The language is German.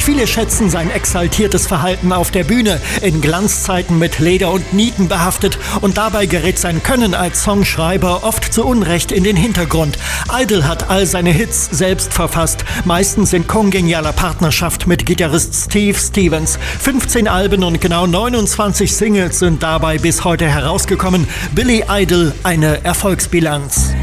Viele schätzen sein exaltiertes Verhalten auf der Bühne, in Glanzzeiten mit Leder und Nieten behaftet, und dabei gerät sein Können als Songschreiber oft zu Unrecht in den Hintergrund. Idle hat all seine Hits selbst verfasst, meistens in kongenialer Partnerschaft mit Gitarrist Steve Stevens. 15 Alben und genau 29 Singles sind dabei bis heute herausgekommen. Billy Idle, eine Erfolgsbilanz.